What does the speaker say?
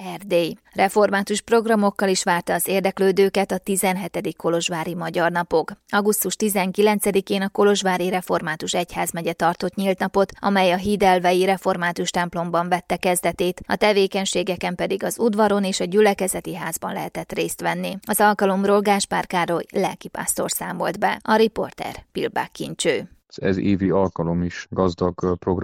Erdély. Református programokkal is várta az érdeklődőket a 17. kolozsvári Magyar Napok. Augusztus 19-én a kolozsvári református egyházmegye tartott nyílt napot, amely a hídelvei református templomban vette kezdetét, a tevékenységeken pedig az udvaron és a gyülekezeti házban lehetett részt venni. Az alkalomról Gáspár Károly lelkipásztor számolt be, a riporter Pilbák Kincső. Ez évi alkalom is gazdag program